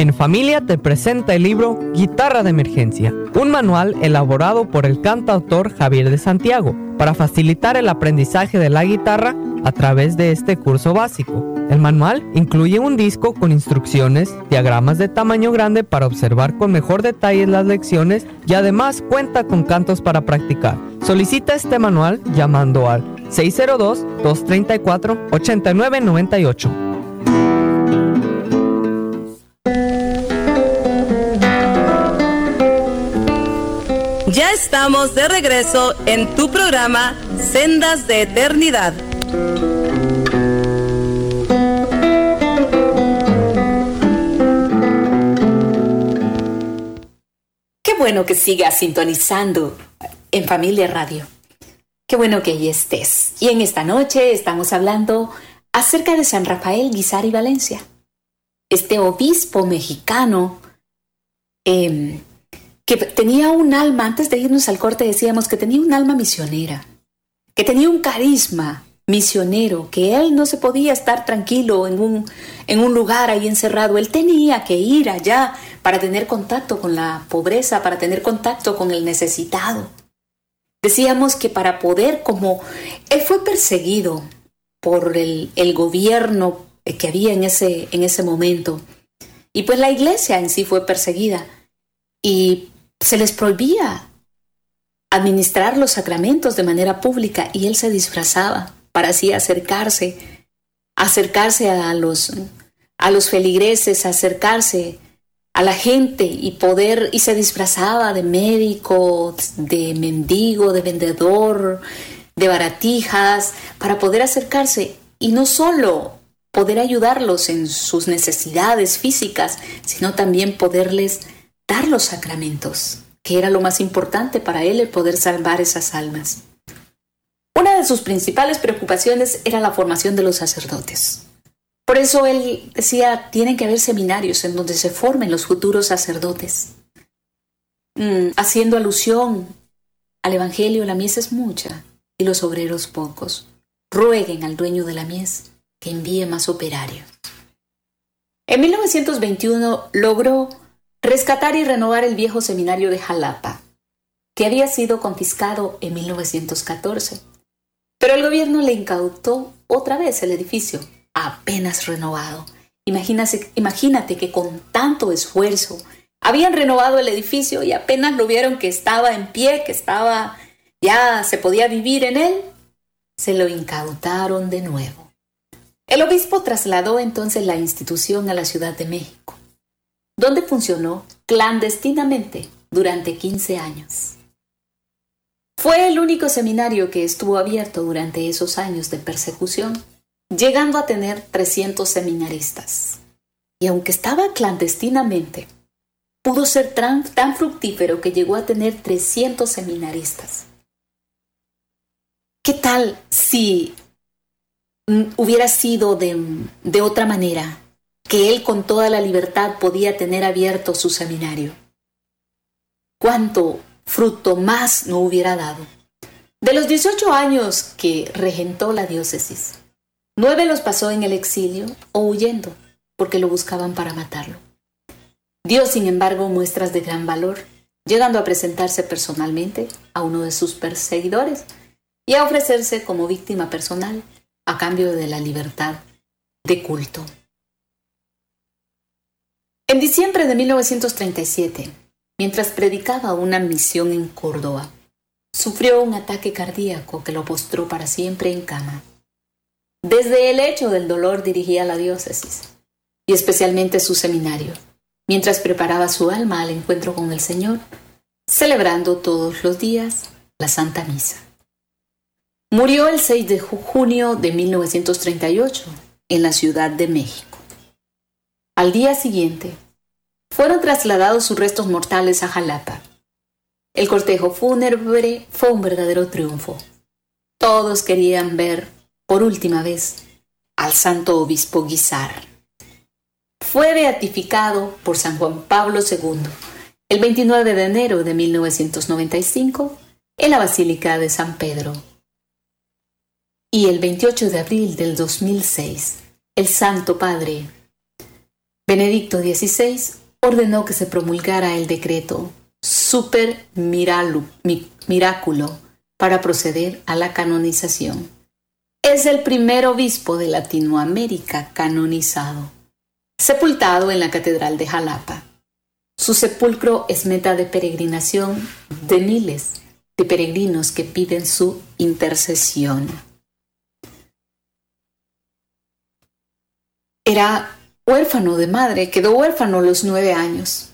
En Familia te presenta el libro Guitarra de Emergencia, un manual elaborado por el cantautor Javier de Santiago para facilitar el aprendizaje de la guitarra a través de este curso básico. El manual incluye un disco con instrucciones, diagramas de tamaño grande para observar con mejor detalle las lecciones y además cuenta con cantos para practicar. Solicita este manual llamando al 602-234-8998. Ya estamos de regreso en tu programa Sendas de Eternidad. Qué bueno que sigas sintonizando en Familia Radio. Qué bueno que ahí estés. Y en esta noche estamos hablando acerca de San Rafael Guízar y Valencia. Este obispo mexicano que tenía un alma, antes de irnos al corte decíamos que tenía un alma misionera, que tenía un carisma misionero, que él no se podía estar tranquilo en un lugar ahí encerrado. Él tenía que ir allá para tener contacto con la pobreza, para tener contacto con el necesitado. Decíamos que para poder, como él fue perseguido por el gobierno que había en ese momento, y pues la iglesia en sí fue perseguida, y se les prohibía administrar los sacramentos de manera pública, y él se disfrazaba para así acercarse a los feligreses, acercarse a la gente y se disfrazaba de médico, de mendigo, de vendedor, de baratijas, para poder acercarse y no solo poder ayudarlos en sus necesidades físicas, sino también poderles dar los sacramentos, que era lo más importante para él, el poder salvar esas almas. Una de sus principales preocupaciones era la formación de los sacerdotes. Por eso él decía, tienen que haber seminarios en donde se formen los futuros sacerdotes. Haciendo alusión al Evangelio, la mies es mucha y los obreros pocos. Rueguen al dueño de la mies que envíe más operarios. En 1921 logró rescatar y renovar el viejo seminario de Jalapa, que había sido confiscado en 1914. Pero el gobierno le incautó otra vez el edificio, apenas renovado. Imagínate que con tanto esfuerzo habían renovado el edificio y apenas lo vieron que estaba en pie, ya se podía vivir en él, se lo incautaron de nuevo. El obispo trasladó entonces la institución a la Ciudad de México, donde funcionó clandestinamente durante 15 años. Fue el único seminario que estuvo abierto durante esos años de persecución, llegando a tener 300 seminaristas. Y aunque estaba clandestinamente, pudo ser tan fructífero que llegó a tener 300 seminaristas. ¿Qué tal si hubiera sido de otra manera? Que él con toda la libertad podía tener abierto su seminario. ¿Cuánto fruto más no hubiera dado? De los 18 años que regentó la diócesis, 9 los pasó en el exilio o huyendo, porque lo buscaban para matarlo. Dio, sin embargo, muestras de gran valor, llegando a presentarse personalmente a uno de sus perseguidores y a ofrecerse como víctima personal a cambio de la libertad de culto. En diciembre de 1937, mientras predicaba una misión en Córdoba, sufrió un ataque cardíaco que lo postró para siempre en cama. Desde el lecho del dolor dirigía la diócesis, y especialmente su seminario, mientras preparaba su alma al encuentro con el Señor, celebrando todos los días la Santa Misa. Murió el 6 de junio de 1938 en la Ciudad de México. Al día siguiente, fueron trasladados sus restos mortales a Jalapa. El cortejo fúnebre fue un verdadero triunfo. Todos querían ver, por última vez, al santo obispo Guízar. Fue beatificado por San Juan Pablo II el 29 de enero de 1995 en la Basílica de San Pedro. Y el 28 de abril del 2006, el Santo Padre Benedicto XVI ordenó que se promulgara el decreto Super Miraculo para proceder a la canonización. Es el primer obispo de Latinoamérica canonizado, sepultado en la Catedral de Jalapa. Su sepulcro es meta de peregrinación de miles de peregrinos que piden su intercesión. Era huérfano de madre, quedó huérfano a los 9 años.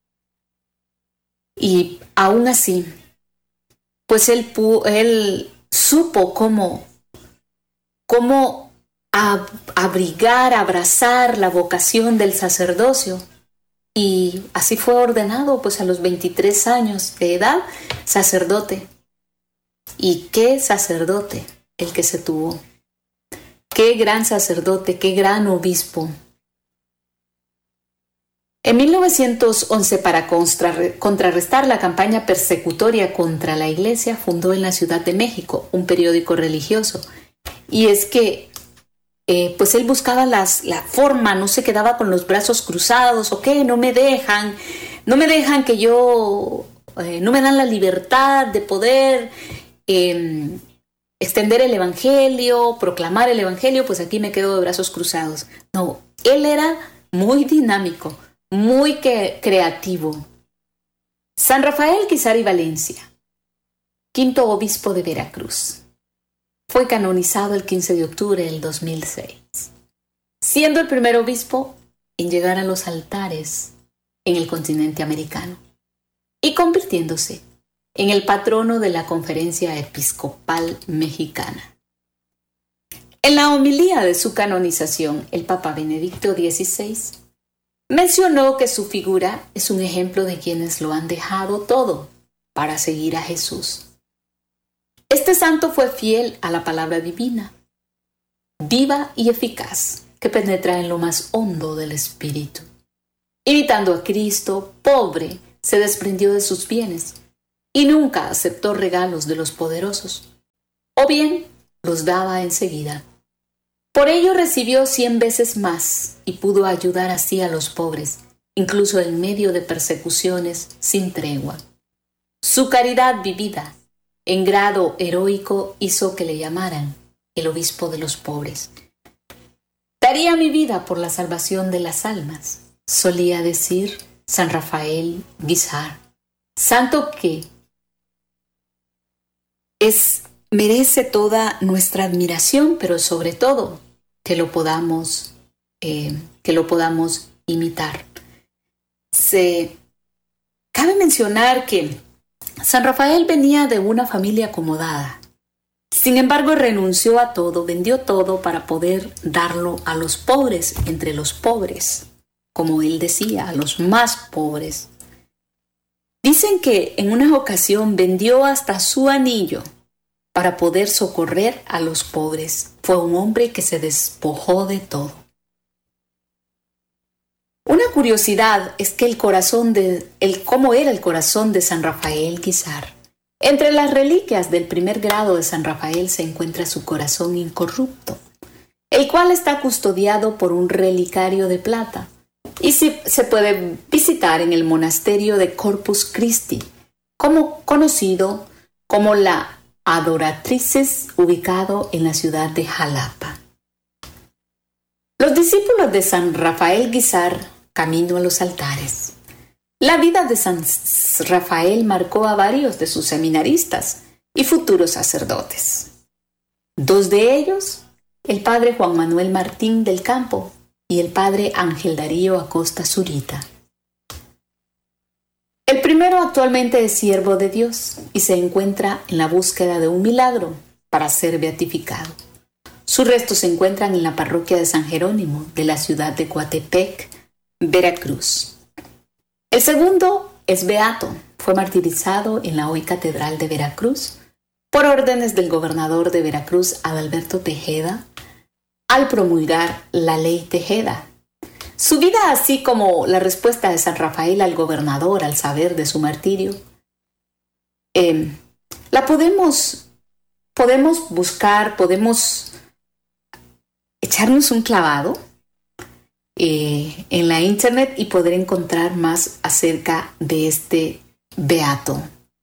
Y aún así, pues él supo cómo abrigar, abrazar la vocación del sacerdocio. Y así fue ordenado, pues a los 23 años de edad, sacerdote. Y qué sacerdote el que se tuvo. Qué gran sacerdote, qué gran obispo. En 1911, para contrarrestar la campaña persecutoria contra la Iglesia, fundó en la Ciudad de México un periódico religioso. Y es que pues él buscaba la forma, no se quedaba con los brazos cruzados, ok, no me dejan que yo, no me dan la libertad de poder extender el evangelio, proclamar el evangelio, pues aquí me quedo de brazos cruzados. No, él era muy dinámico, muy creativo. San Rafael Guízar y Valencia, quinto obispo de Veracruz. Fue canonizado el 15 de octubre del 2006, siendo el primer obispo en llegar a los altares en el continente americano y convirtiéndose en el patrono de la Conferencia Episcopal Mexicana. En la homilía de su canonización, el Papa Benedicto XVI mencionó que su figura es un ejemplo de quienes lo han dejado todo para seguir a Jesús. Este santo fue fiel a la palabra divina, viva y eficaz, que penetra en lo más hondo del espíritu. Imitando a Cristo, pobre, se desprendió de sus bienes y nunca aceptó regalos de los poderosos, o bien los daba enseguida. Por ello recibió 100 veces más y pudo ayudar así a los pobres, incluso en medio de persecuciones sin tregua. Su caridad vivida en grado heroico hizo que le llamaran el obispo de los pobres. Daría mi vida por la salvación de las almas, solía decir San Rafael Guízar, santo que merece toda nuestra admiración, pero sobre todo que lo podamos imitar. Cabe mencionar que San Rafael venía de una familia acomodada. Sin embargo, renunció a todo, vendió todo para poder darlo a los pobres, entre los pobres, como él decía, a los más pobres. Dicen que en una ocasión vendió hasta su anillo para poder socorrer a los pobres. Fue un hombre que se despojó de todo. Una curiosidad es que cómo era el corazón de San Rafael Guízar. Entre las reliquias del primer grado de San Rafael se encuentra su corazón incorrupto, el cual está custodiado por un relicario de plata y se puede visitar en el monasterio de Corpus Christi, conocido como la Adoratrices, ubicado en la ciudad de Jalapa. Los discípulos de San Rafael Guízar, camino a los altares. La vida de San Rafael marcó a varios de sus seminaristas y futuros sacerdotes. 2 de ellos, el padre Juan Manuel Martín del Campo y el padre Ángel Darío Acosta Zurita. El primero actualmente es siervo de Dios y se encuentra en la búsqueda de un milagro para ser beatificado. Sus restos se encuentran en la parroquia de San Jerónimo de la ciudad de Coatepec, Veracruz. El segundo es beato, fue martirizado en la hoy Catedral de Veracruz por órdenes del gobernador de Veracruz, Adalberto Tejeda, al promulgar la ley Tejeda. Su vida, así como la respuesta de San Rafael al gobernador al saber de su martirio, la podemos buscar, podemos echarnos un clavado. en la internet y poder encontrar más acerca de este beato.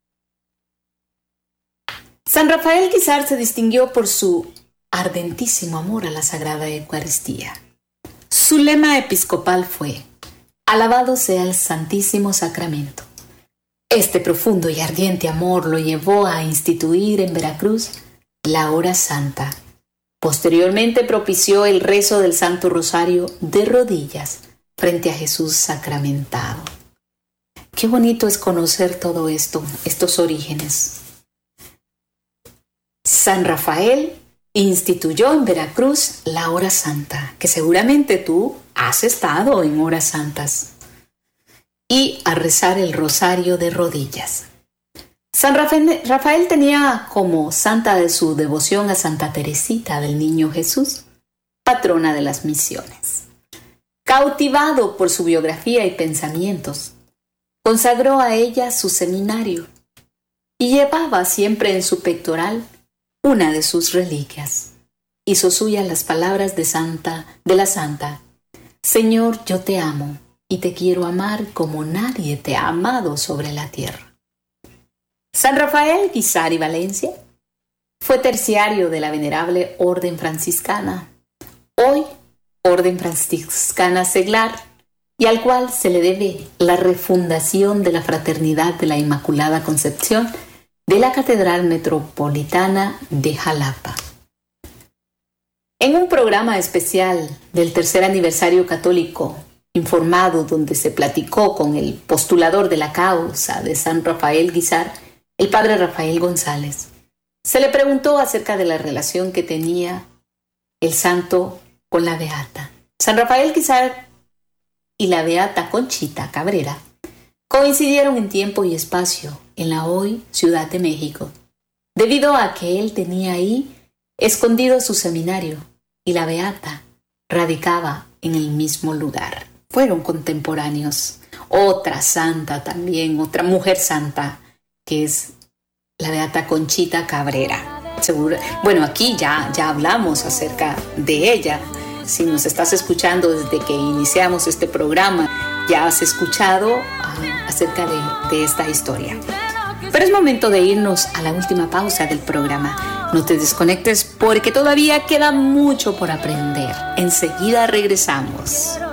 San Rafael Guízar se distinguió por su ardentísimo amor a la Sagrada Eucaristía. Su lema episcopal fue: alabado sea el Santísimo Sacramento. Este profundo y ardiente amor lo llevó a instituir en Veracruz la Hora Santa. Posteriormente propició el rezo del Santo Rosario de rodillas frente a Jesús sacramentado. Qué bonito es conocer todo esto, estos orígenes. San Rafael instituyó en Veracruz la Hora Santa, que seguramente tú has estado en horas santas, y a rezar el rosario de rodillas. San Rafael tenía como santa de su devoción a Santa Teresita del Niño Jesús, patrona de las misiones. Cautivado por su biografía y pensamientos, consagró a ella su seminario y llevaba siempre en su pectoral una de sus reliquias. Hizo suyas las palabras de la santa: Señor, yo te amo y te quiero amar como nadie te ha amado sobre la tierra. San Rafael Guízar y Valencia fue terciario de la venerable Orden Franciscana, hoy Orden Franciscana Seglar, y al cual se le debe la refundación de la Fraternidad de la Inmaculada Concepción de la Catedral Metropolitana de Jalapa. En un programa especial del tercer aniversario católico informado, donde se platicó con el postulador de la causa de San Rafael Guízar, el padre Rafael González, se le preguntó acerca de la relación que tenía el santo con la beata. San Rafael Guízar y la beata Conchita Cabrera coincidieron en tiempo y espacio en la hoy Ciudad de México, debido a que él tenía ahí escondido su seminario y la beata radicaba en el mismo lugar. Fueron contemporáneos. Otra santa también, otra mujer santa, que es la beata Conchita Cabrera. Seguro, bueno, aquí ya hablamos acerca de ella. Si nos estás escuchando desde que iniciamos este programa, ya has escuchado acerca de esta historia. Pero es momento de irnos a la última pausa del programa. No te desconectes porque todavía queda mucho por aprender. Enseguida regresamos.